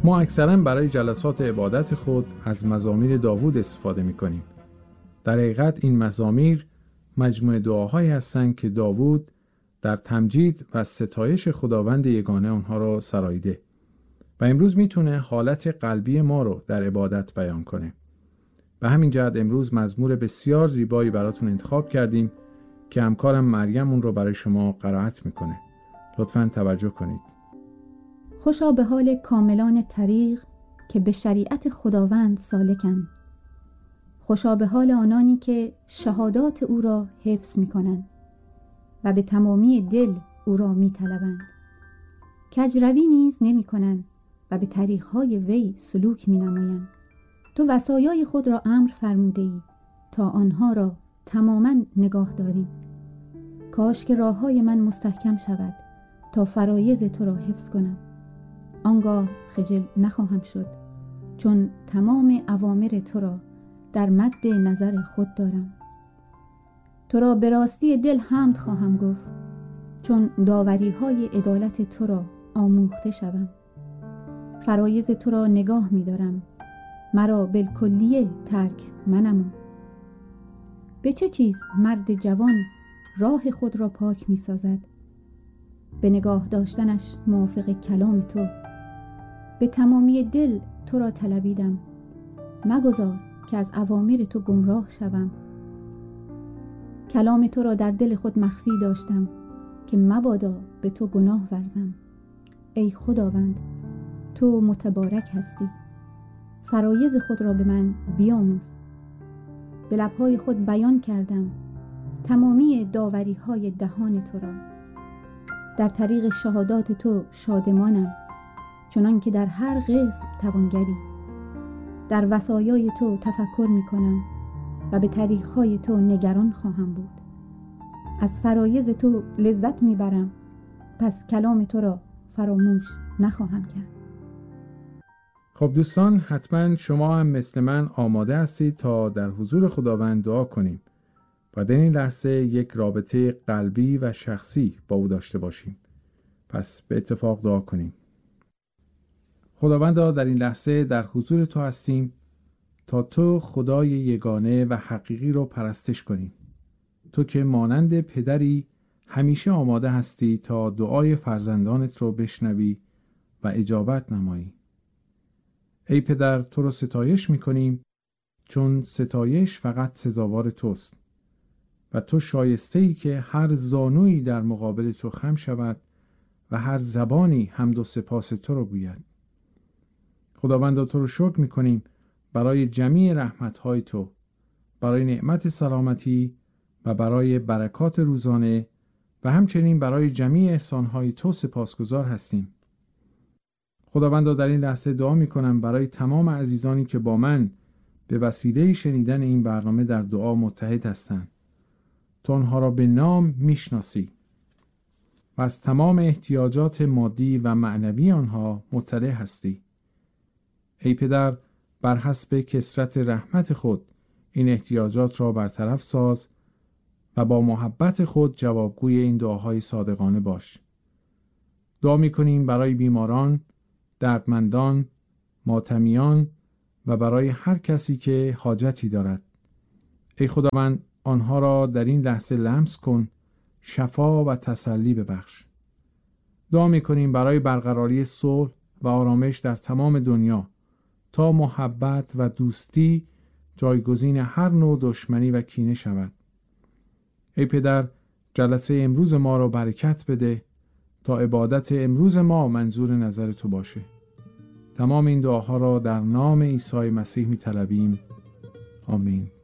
ما اکثرا برای جلسات عبادت خود از مزامیر داوود استفاده می‌کنیم. در حقیقت این مزامیر مجموعه دعاهایی هستند که داوود در تمجید و ستایش خداوند یگانه آنها را سراییده و امروز میتونه حالت قلبی ما رو در عبادت بیان کنه. به همین جهت امروز مزمور بسیار زیبایی براتون انتخاب کردیم که همکارم مریم اون رو برای شما قرائت میکنه. لطفاً توجه کنید. خوشا به حال کاملان طریق که به شریعت خداوند سالکند. خوشا به حال آنانی که شهادات او را حفظ میکنند و به تمامی دل او را میطلبند. کجروی نیز نمیکنند و به طریقهای وی سلوک مینمایند. تو وصایای خود را امر فرموده ای تا آنها را تماما نگاه داریم. کاش که راههای من مستحکم شود تا فرایض تو را حفظ کنم. آنگاه خجل نخواهم شد، چون تمام اوامر تو را در مد نظر خود دارم. تو را به راستی دل حمد خواهم گفت، چون داوری های عدالت تو را آموخته شوم. فرایض تو را نگاه می دارم، مرا بالکلیه ترک منما. به چه چیز مرد جوان راه خود را پاک می سازد؟ به نگاه داشتنش موافق کلام تو. به تمامی دل تو را طلبیدم، مگذار که از اوامر تو گمراه شوم. کلام تو را در دل خود مخفی داشتم که مبادا به تو گناه ورزم. ای خداوند، تو متبارک هستی. فرایض خود را به من بیاموز. به لبهای خود بیان کردم تمامی داوری های دهان تو را. در طریق شهادات تو شادمانم، چنان که در هر قسم توانگری. در وصایای تو تفکر می کنم و به طریقهای تو نگران خواهم بود. از فرایض تو لذت می برم، پس کلام تو را فراموش نخواهم کرد. خب دوستان، حتما شما هم مثل من آماده هستید تا در حضور خداوند دعا کنیم و در این لحظه یک رابطه قلبی و شخصی با او داشته باشیم. پس به اتفاق دعا کنیم. خداوندا، در این لحظه در حضور تو هستیم تا تو خدای یگانه و حقیقی رو پرستش کنیم. تو که مانند پدری همیشه آماده هستی تا دعای فرزندانت رو بشنوی و اجابت نمایی. ای پدر، تو رو ستایش میکنیم، چون ستایش فقط سزاوار توست و تو شایسته ای که هر زانویی در مقابل تو خم شود و هر زبانی حمد و سپاس تو رو گوید. خداوند، تو رو شکر میکنیم برای جمیع رحمتهای تو، برای نعمت سلامتی و برای برکات روزانه و همچنین برای جمیع احسانهای تو سپاسگزار هستیم. خداوند، در این لحظه دعا میکنم برای تمام عزیزانی که با من به وسیله شنیدن این برنامه در دعا متحد هستند. تو آنها را به نام میشناسی و از تمام احتیاجات مادی و معنوی آنها مطلع هستی. ای پدر، بر حسب کثرت رحمت خود این احتیاجات را برطرف ساز و با محبت خود جوابگوی این دعاهای صادقانه باش. دعا می‌کنیم برای بیماران، دردمندان، ماتمیان و برای هر کسی که حاجتی دارد. ای خداوند، آنها را در این لحظه لمس کن، شفا و تسلی ببخش. دعا می‌کنیم برای برقراری صلح و آرامش در تمام دنیا تا محبت و دوستی جایگزین هر نوع دشمنی و کینه شود. ای پدر، جلسه امروز ما را برکت بده تا عبادت امروز ما منظور نظر تو باشه. تمام این دعاها را در نام عیسی مسیح می طلبیم. آمین.